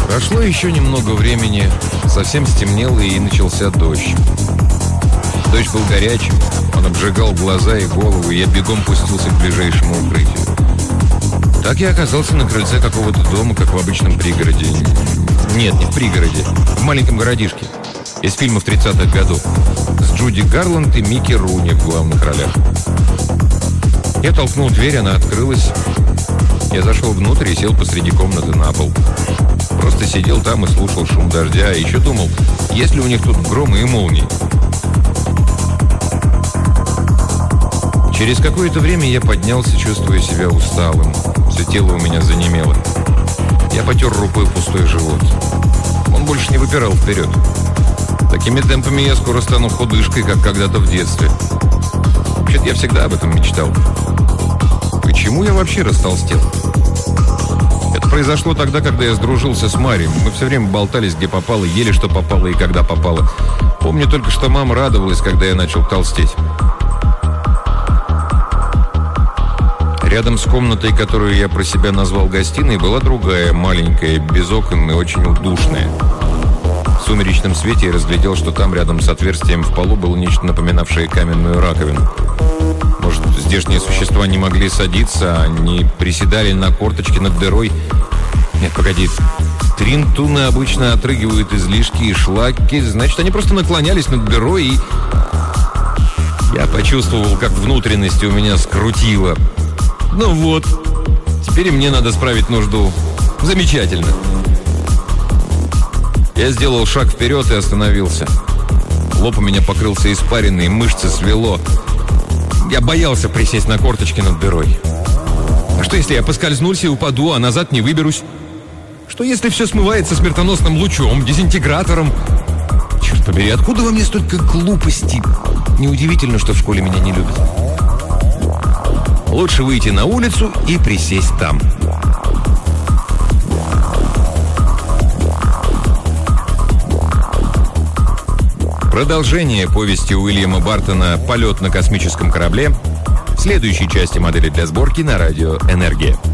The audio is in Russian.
Прошло еще немного времени, совсем стемнело и начался дождь. Дождь был горячим, он обжигал глаза и голову, и я бегом пустился к ближайшему укрытию. Так я оказался на крыльце какого-то дома, как в обычном пригороде. Нет, не в пригороде, в маленьком городишке. Из фильмов 30-х годов. С Джуди Гарланд и Микки Руни в главных ролях. Я толкнул дверь, она открылась. Я зашел внутрь и сел посреди комнаты на пол. Просто сидел там и слушал шум дождя. И еще думал, есть ли у них тут громы и молнии. Через какое-то время я поднялся, чувствуя себя усталым. Все тело у меня занемело. Я потер рукой пустой живот. Он больше не выпирал вперед. Такими темпами я скоро стану худышкой, как когда-то в детстве. Вообще-то я всегда об этом мечтал. Почему я вообще растолстел? Это произошло тогда, когда я сдружился с Марией. Мы все время болтались, где попало, ели, что попало и когда попало. Помню только, что мама радовалась, когда я начал толстеть. Рядом с комнатой, которую я про себя назвал гостиной, была другая, маленькая, без окон и очень удушная. В сумеречном свете я разглядел, что там, рядом с отверстием в полу, было нечто напоминавшее каменную раковину. Может, здешние существа не могли садиться, они приседали на корточки над дырой. Нет, погоди. Тринтуны обычно отрыгивают излишки и шлаки, значит, они просто наклонялись над дырой и... Я почувствовал, как внутренности у меня скрутило. Ну вот, теперь мне надо справить нужду. Замечательно. Я сделал шаг вперед и остановился. Лоб у меня покрылся испариной, мышцы свело. Я боялся присесть на корточки над дырой. А что, если я поскользнусь и упаду, а назад не выберусь? Что, если все смывается смертоносным лучом, дезинтегратором? Черт побери, откуда во мне столько глупости? Неудивительно, что в школе меня не любят. Лучше выйти на улицу и присесть там. Продолжение повести Уильяма Бартона «Полет на космическом корабле» в следующей части модели для сборки на радио «Энергия».